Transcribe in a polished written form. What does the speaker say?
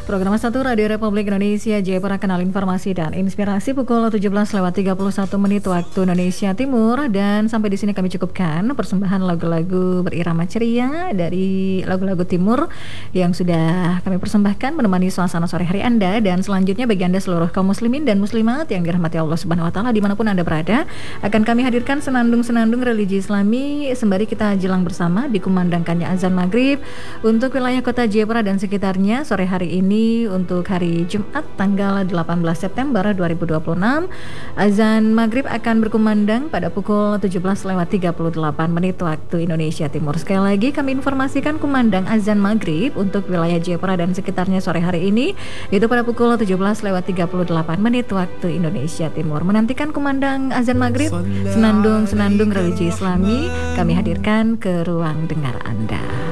Program 1 Radio Republik Indonesia Jayapura, kenal informasi dan inspirasi pukul 17:31 menit waktu Indonesia Timur. Dan sampai di sini kami cukupkan persembahan lagu-lagu berirama ceria dari lagu-lagu timur yang sudah kami persembahkan menemani suasana sore hari Anda. Dan selanjutnya bagi Anda seluruh kaum muslimin dan muslimat yang dirahmati Allah Subhanahu wa taala dimanapun Anda berada, akan kami hadirkan senandung-senandung religi Islami sembari kita jelang bersama dikumandangkannya azan maghrib untuk wilayah kota Jayapura dan sekitarnya sore hari ini. Untuk hari Jumat tanggal 18 September 2026, azan maghrib akan berkumandang pada pukul 17:38 menit waktu Indonesia Timur. Sekali lagi kami informasikan kumandang azan maghrib untuk wilayah Jayapura dan sekitarnya sore hari ini itu pada pukul 17:38 menit waktu Indonesia Timur. Menantikan kumandang azan maghrib, senandung-senandung religi Islami kami hadirkan ke ruang dengar Anda.